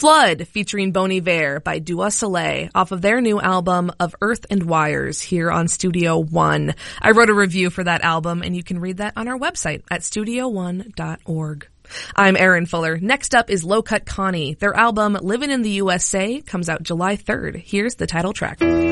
Flood, featuring Bon Iver by Dua Soleil, off of their new album of Earth and Wires here on Studio One. I wrote a review for that album, and you can read that on our website at studio1.org. I'm Erin Fuller. Next up is Low Cut Connie. Their album, Livin' in the USA, comes out July 3rd. Here's the title track.